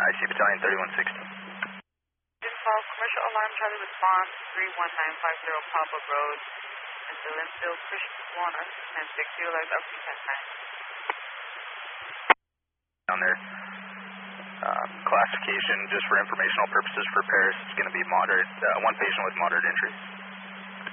IC Battalion 3160. Call commercial alarm Charlie response 31950 Papa Road, Mr. Linfield, Christian Swan, and 60 alert up to 10 Down there. Classification, just for informational purposes for Paris, it's going to be moderate, one patient with moderate injuries.